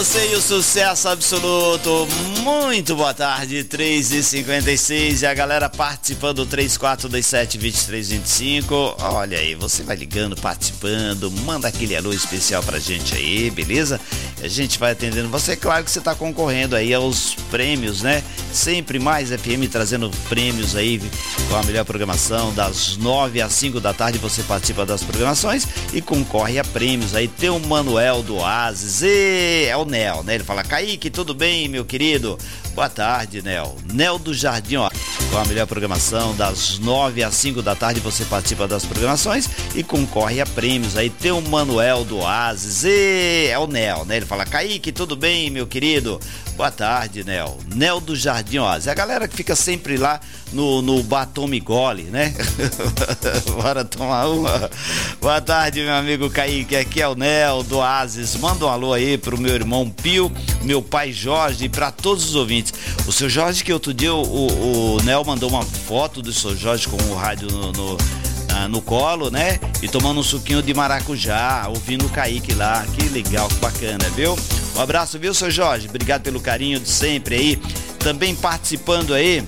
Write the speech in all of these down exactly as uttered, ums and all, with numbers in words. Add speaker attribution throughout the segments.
Speaker 1: você e o sucesso absoluto. Muito boa tarde, três e cinquenta e seis. E a galera participando do três quatro dois sete, dois três dois cinco. Olha aí, você vai ligando, participando. Manda aquele alô especial pra gente aí, beleza? A gente vai atendendo você. Claro que você tá concorrendo aí aos prêmios, né? Sempre mais F M trazendo prêmios aí com a melhor programação. Das nove às cinco da tarde você participa das programações e concorre a prêmios aí. Tem o Manuel do Oasis, e é o Nel, né? Ele fala: Kaique, tudo bem, meu querido? Boa tarde, Nel. Nel do Jardim, ó. Com a melhor programação, das nove às cinco da tarde você participa das programações e concorre a prêmios aí. Tem o Manuel do Oasis, e é o Nel, né? Ele fala: Kaique, tudo bem, meu querido? Boa tarde, Nel. Nel do Jardim Oasis. A galera que fica sempre lá no, no Batom Migole, né? Bora tomar uma. Boa tarde, meu amigo Kaique. Aqui é o Nel do Oasis. Manda um alô aí pro meu irmão Pio, meu pai Jorge e pra todos os ouvintes. O seu Jorge, que outro dia o, o, o Nel mandou uma foto do seu Jorge com o rádio no, no, ah, no colo, né? E tomando um suquinho de maracujá, ouvindo o Kaique lá. Que legal, que bacana, viu? Um abraço, viu, seu Jorge? Obrigado pelo carinho de sempre aí. Também participando aí,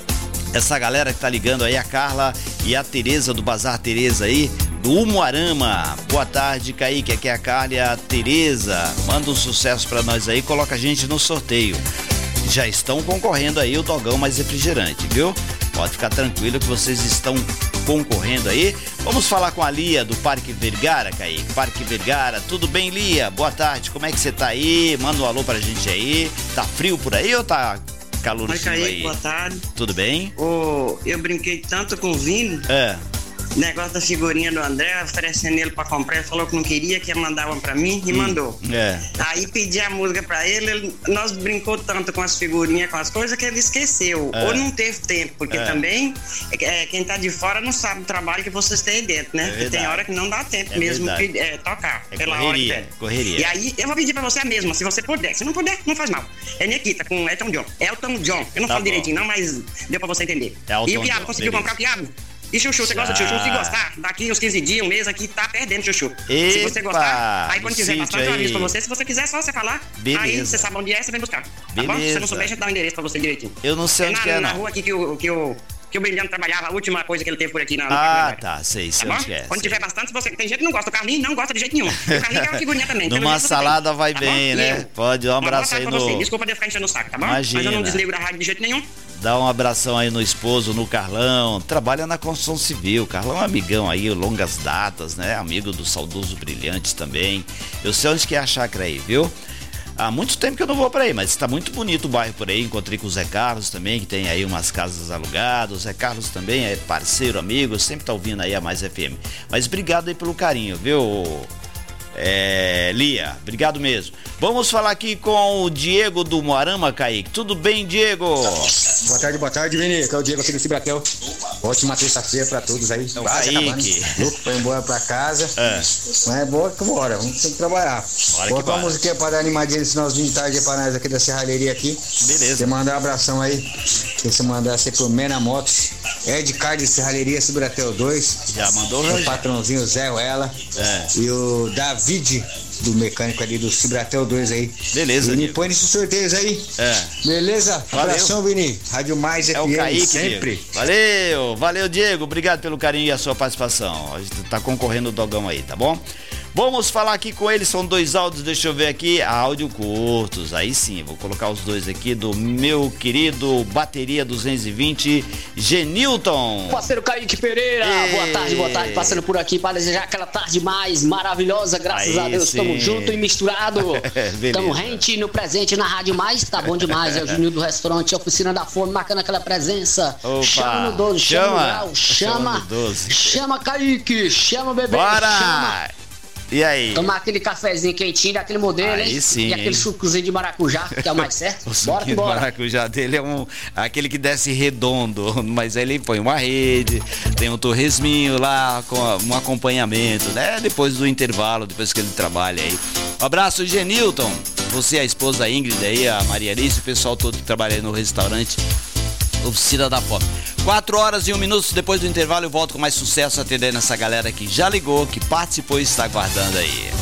Speaker 1: essa galera que tá ligando aí, a Carla e a Tereza do Bazar Tereza aí, do Umuarama. Boa tarde, Kaique. Aqui é a Carla e a Tereza. Manda um sucesso pra nós aí, coloca a gente no sorteio. Já estão concorrendo aí o Dogão Mais Refrigerante, viu? Pode ficar tranquilo que vocês estão concorrendo aí. Vamos falar com a Lia do Parque Vergara, Kaique. Parque Vergara, tudo bem, Lia? Boa tarde, como é que você tá aí? Manda um alô pra gente aí. Tá frio por aí ou tá calorzinho aí?
Speaker 2: Oi, Kaique, boa tarde.
Speaker 1: Tudo bem?
Speaker 2: Oh, eu brinquei tanto com o Vini.
Speaker 1: É.
Speaker 2: Negócio da figurinha do André, oferecendo ele pra comprar. Ele falou que não queria, que ia mandar uma pra mim e hum, mandou.
Speaker 1: É.
Speaker 2: Aí pedi a música pra ele, ele, nós brincou tanto com as figurinhas, com as coisas, que ele esqueceu. É. Ou não teve tempo, porque é. também é, quem tá de fora não sabe o trabalho que vocês têm aí dentro, né? É porque tem hora que não dá tempo é mesmo de é, tocar.
Speaker 1: É
Speaker 2: pela
Speaker 1: correria,
Speaker 2: hora que
Speaker 1: correria.
Speaker 2: E aí eu vou pedir pra você a mesma, se você puder. Se não puder, não faz mal. É Nikita com Elton John. Elton John. Eu não tá falo bom. direitinho não, mas deu pra você entender.
Speaker 1: Elton
Speaker 2: e o Quiabo, conseguiu comprar o Quiabo? E Chuchu, você gosta de Chuchu? Se gostar, daqui uns quinze dias, um mês aqui, tá perdendo Chuchu.
Speaker 1: Epa,
Speaker 2: se você gostar, aí quando tiver bastante, eu aviso pra você. Se você quiser, é só você falar.
Speaker 1: Beleza.
Speaker 2: Aí você sabe onde é, você vem buscar. Tá
Speaker 1: Beleza.
Speaker 2: bom? Se você não souber, a gente dá o um endereço pra você direitinho.
Speaker 1: Eu não sei
Speaker 2: é
Speaker 1: onde
Speaker 2: na,
Speaker 1: que é,
Speaker 2: na
Speaker 1: não.
Speaker 2: rua aqui que o, que o, que o Brilhante trabalhava, a última coisa que ele teve por aqui na
Speaker 1: Ah, tá, sei, sei
Speaker 2: tá
Speaker 1: onde que é.
Speaker 2: Quando tiver bastante, você... tem gente que não gosta. O Carlinhos não gosta de jeito nenhum. O Carlinhos é uma figurinha também.
Speaker 1: Numa salada vai
Speaker 2: tá
Speaker 1: bem, né? Pode, um abraço aí no...
Speaker 2: Desculpa de ficar enchendo o saco, tá bom?
Speaker 1: Imagina.
Speaker 2: Mas eu não desligo da rádio de jeito nenhum.
Speaker 1: Dá um abração aí no esposo, no Carlão. Trabalha na construção civil. Carlão é um amigão aí, longas datas, né? Amigo do saudoso Brilhante também. Eu sei onde que é a chácara aí, viu? Há muito tempo que eu não vou pra aí, mas tá muito bonito o bairro por aí. Encontrei com o Zé Carlos também, que tem aí umas casas alugadas. O Zé Carlos também é parceiro, amigo, sempre tá ouvindo aí a Mais F M. Mas obrigado aí pelo carinho, viu? É, Lia, obrigado mesmo. Vamos falar aqui com o Diego do Moarama, Kaique. Tudo bem, Diego?
Speaker 3: Boa tarde, boa tarde, Vini. Aqui é o Diego aqui do Cibratel. Ótima terça-feira pra todos aí.
Speaker 1: É o Kaique.
Speaker 3: Louco pra ir embora pra casa.
Speaker 1: É.
Speaker 3: Mas é boa que bora, vamos ter que trabalhar.
Speaker 1: Bora.
Speaker 3: Bota uma musiquinha pra dar animadinha esse finalzinho de tarde pra nós aqui da serralheria aqui.
Speaker 1: Beleza.
Speaker 3: Você mandar um abração aí. Se você mandar ser pro Mena Motos, Ed Card de Serralheria Cibratel dois.
Speaker 1: Já mandou,
Speaker 3: o patrãozinho Zé Ruela.
Speaker 1: É.
Speaker 3: E o David, do mecânico ali do Cibratel dois aí.
Speaker 1: Beleza,
Speaker 3: Vini, põe nesses sorteios aí.
Speaker 1: É.
Speaker 3: Beleza?
Speaker 1: Valeu.
Speaker 3: Abração, Vini. Rádio Mais
Speaker 1: é
Speaker 3: F M,
Speaker 1: o Kaique,
Speaker 3: sempre.
Speaker 1: Diego. Valeu, valeu, Diego. Obrigado pelo carinho e a sua participação. A gente tá concorrendo o Dogão aí, tá bom? Vamos falar aqui com ele, são dois áudios, deixa eu ver aqui, áudio curtos, aí sim, vou colocar os dois aqui do meu querido Bateria duzentos e vinte, Genilton.
Speaker 4: Parceiro Kaique Pereira, Ei. boa tarde, boa tarde, passando por aqui para desejar aquela tarde mais maravilhosa, graças aí a Deus, estamos junto e misturado, estamos rente no presente na Rádio Mais, tá bom demais, é o Juninho do Restaurante Oficina da Fome, marcando aquela presença.
Speaker 1: Opa.
Speaker 4: Chama no doze, chama, chama no grau, chama,
Speaker 1: chama, no doze.
Speaker 4: chama Kaique, chama o bebê,
Speaker 1: Bora.
Speaker 4: chama.
Speaker 1: E aí?
Speaker 4: Tomar aquele cafezinho quentinho, daquele modelo, aí hein?
Speaker 1: Sim,
Speaker 4: e aquele
Speaker 1: hein?
Speaker 4: sucozinho de maracujá, que é o mais certo.
Speaker 1: O
Speaker 4: bora que
Speaker 1: de
Speaker 4: bora.
Speaker 1: maracujá dele é um, aquele que desce redondo, mas aí ele põe uma rede, tem um torresminho lá com um acompanhamento, né? Depois do intervalo, depois que ele trabalha aí. Um abraço, Genilton. Você, a esposa Ingrid aí, a Maria Alice, o pessoal todo que trabalha aí no restaurante Oficina da Fome. Quatro horas e um minuto depois do intervalo eu volto com mais sucesso atendendo essa galera que já ligou, que participou e está aguardando aí.